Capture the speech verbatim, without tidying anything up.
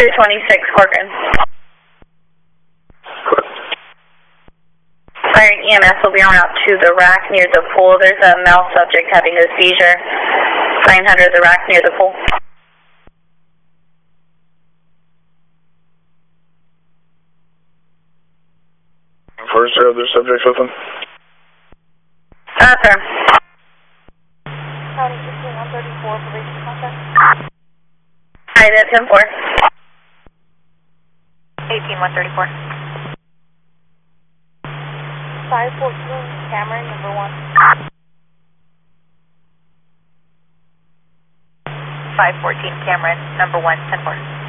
two twenty-six Corcoran. Fire E M S will be en route to the rack near the pool. There's a male subject having a seizure. nine hundred the rack near the pool. First, are other subjects with them? Uh, sir. County fifteen one thirty-four, probation contact. Hi, that's ten four. eighteen one thirty-four. five fourteen, Cameron, number one. five fourteen, Cameron, number one, ten four.